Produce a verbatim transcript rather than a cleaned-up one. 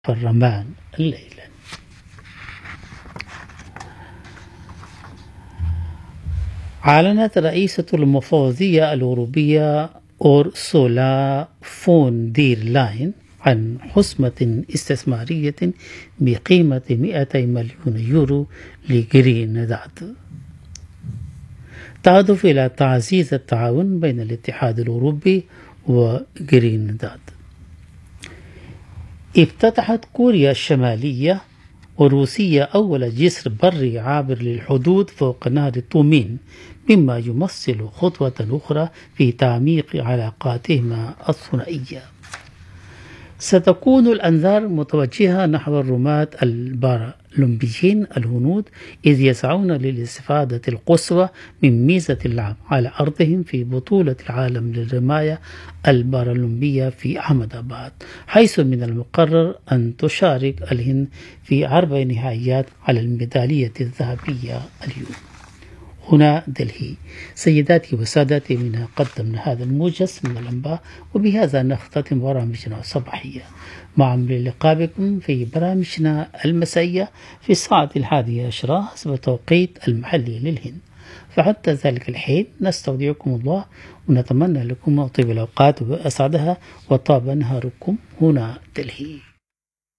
الرمان الليلا. أعلنت رئيسة المفوضية الأوروبية أورسولا فون دير لاين عن حسمة استثمارية بقيمة مئتي مليون يورو لجرينداد تهدف إلى تعزيز التعاون بين الاتحاد الأوروبي وجرينداد. افتتحت كوريا الشمالية وروسيا أول جسر بري عابر للحدود فوق نهر تومين، مما يمثل خطوة أخرى في تعميق علاقاتهما الثنائية. ستكون الأنظار متوجهة نحو الرماة البارالمبيين الهنود، إذ يسعون للاستفادة القصوى من ميزة اللعب على أرضهم في بطولة العالم للرماية البارالمبية في أحمد آباد، حيث من المقرر أن تشارك الهند في أربع نهائيات على الميدالية الذهبية اليوم. هنا دلهي. سيداتي وسادتي، منها قدمنا هذا الموجز من الأنباء، وبهذا نختتم برامجنا الصباحية. مع اللقاء بكم في برامجنا المسائية في الساعة الحادية عشرة حسب توقيت المحلي للهند. فحتى ذلك الحين نستودعكم الله ونتمنى لكم طيب الأوقات وأسعدها وطاب نهاركم. هنا دلهي.